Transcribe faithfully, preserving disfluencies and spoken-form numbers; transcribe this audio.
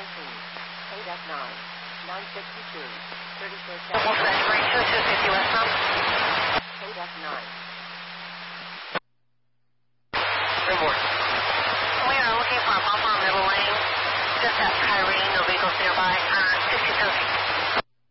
nineteen. eight F nine. nine sixty-two. thirty-first Double February two two fifty westbound. eight F nine. Airborne. We are looking for a bump on middle lane. Just at Kyrene, no vehicles nearby. Uh, sixty-two.